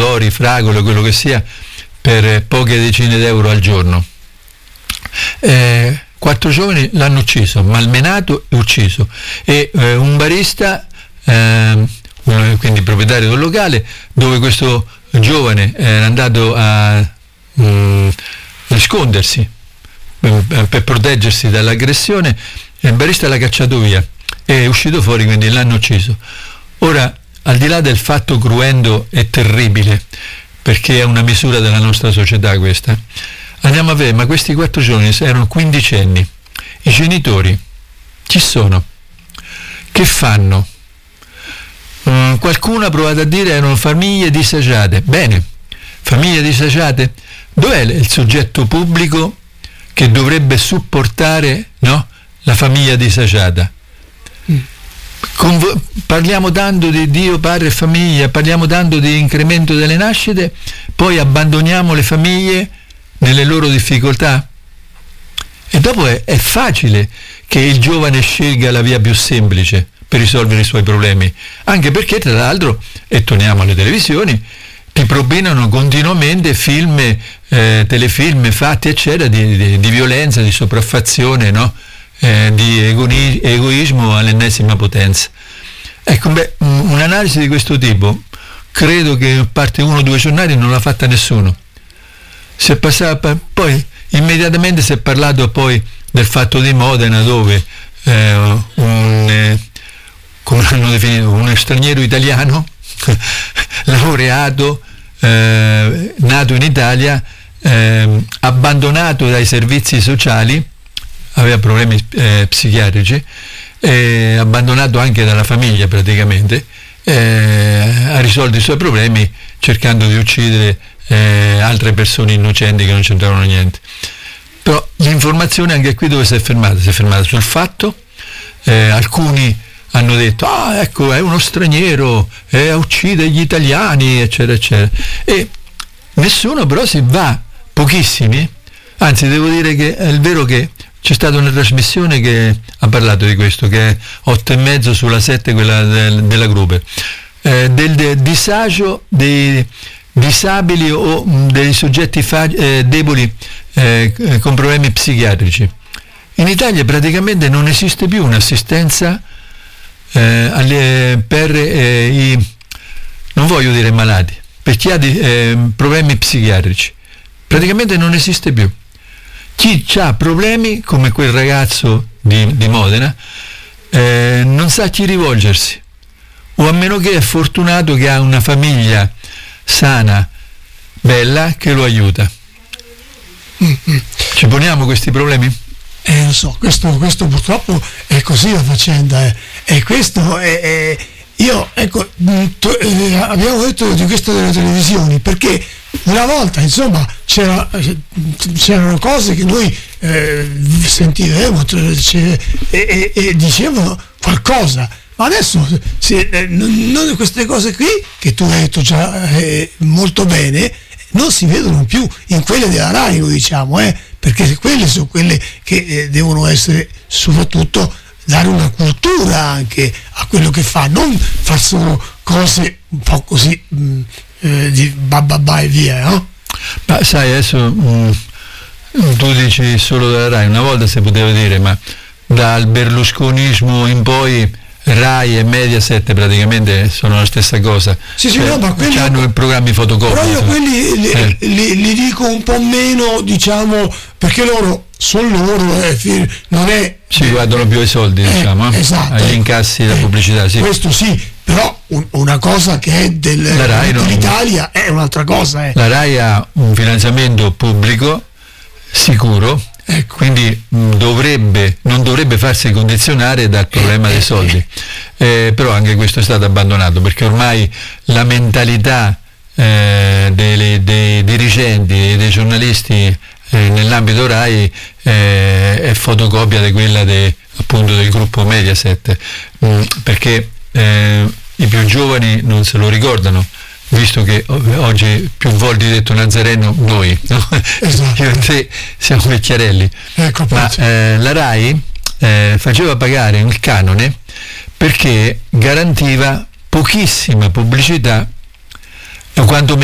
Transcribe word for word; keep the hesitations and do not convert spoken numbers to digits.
pomodori, fragole, quello che sia, per poche decine d'euro al giorno. Eh, quattro giovani l'hanno ucciso, malmenato e ucciso, e eh, un barista, eh, quindi proprietario del locale, dove questo giovane era andato a mh, nascondersi eh, per proteggersi dall'aggressione, il barista l'ha cacciato via, è uscito fuori, quindi l'hanno ucciso. Ora, al di là del fatto cruento e terribile, perché è una misura della nostra società questa, andiamo a vedere, ma questi quattro giorni erano quindicenni, i genitori chi sono? Che fanno? Mm, qualcuno ha provato a dire erano famiglie disagiate. Bene, famiglie disagiate, dov'è il soggetto pubblico che dovrebbe supportare, no, la famiglia disagiata? Mm. Convo- parliamo tanto di Dio, Padre e famiglia, parliamo tanto di incremento delle nascite, poi abbandoniamo le famiglie nelle loro difficoltà, e dopo è, è facile che il giovane scelga la via più semplice per risolvere i suoi problemi, anche perché tra l'altro, e torniamo alle televisioni, ti propinano continuamente film, eh, telefilm, fatti eccetera di, di, di violenza, di sopraffazione, no? eh, di egoni- egoismo all'ennesima potenza. Ecco, beh, un'analisi di questo tipo credo che a parte uno o due giornali non l'ha fatta nessuno. Si è passata, poi immediatamente si è parlato poi del fatto di Modena, dove eh, un, eh, come l'hanno definito, un straniero italiano laureato, eh, nato in Italia, eh, abbandonato dai servizi sociali, aveva problemi eh, psichiatrici, eh, abbandonato anche dalla famiglia praticamente, eh, ha risolto i suoi problemi cercando di uccidere Eh, altre persone innocenti che non c'entravano niente. Però l'informazione anche qui dove si è fermata? Si è fermata sul fatto, eh, alcuni hanno detto ah ecco è uno straniero, eh, uccide gli italiani eccetera eccetera, e nessuno però si va, pochissimi, anzi devo dire che è il vero che c'è stata una trasmissione che ha parlato di questo, che è otto e mezzo sulla sette, quella del, della Gruber, eh, del, del disagio dei disabili o mh, dei soggetti fa- eh, deboli eh, con problemi psichiatrici. In Italia praticamente non esiste più un'assistenza eh, alle, per eh, i, non voglio dire malati, per chi ha di, eh, problemi psichiatrici. Praticamente non esiste più. Chi ha problemi, come quel ragazzo di, di Modena, eh, non sa a chi rivolgersi, o a meno che è fortunato che ha una famiglia sana, bella, che lo aiuta. Mm-hmm. Ci poniamo questi problemi? Eh, lo so, questo, questo purtroppo è così la faccenda, eh. E questo è, è io, ecco, to, eh, abbiamo detto di questo delle televisioni, perché una volta, insomma, c'era, c'erano cose che noi eh, sentivamo e, e, e dicevano qualcosa. Ma adesso se, eh, non queste cose qui che tu hai detto già eh, molto bene non si vedono più in quelle della Rai, diciamo, eh, perché quelle sono quelle che eh, devono essere soprattutto dare una cultura anche a quello che fa, non far solo cose un po' così mh, eh, di bababà e via, no? Ma sai, adesso mh, tu dici solo della Rai, una volta si poteva dire, ma dal berlusconismo in poi Rai e Mediaset praticamente sono la stessa cosa. Sì, sì, cioè, no, ma quelli hanno i programmi fotocopia. Però io quelli li, eh. li, li dico un po' meno, diciamo, perché loro sono loro, eh, non è. Si guardano più ai soldi, eh, diciamo, eh? Esatto, agli incassi della eh, pubblicità. Sì. Questo sì, però un, una cosa che è del, dell'Italia è un'altra cosa. Eh. La Rai ha un finanziamento pubblico sicuro. Ecco. Quindi mh, dovrebbe, non dovrebbe farsi condizionare dal problema dei soldi, eh, però anche questo è stato abbandonato, perché ormai la mentalità eh, dei, dei dirigenti e dei giornalisti eh, nell'ambito Rai eh, è fotocopia di quella de, appunto del gruppo Mediaset, mh, perché eh, i più giovani non se lo ricordano, visto che oggi più volte detto Nazareno noi, no? Esatto. Io e te siamo vecchiarelli, ecco, ma eh, la Rai eh, faceva pagare il canone perché garantiva pochissima pubblicità, o quanto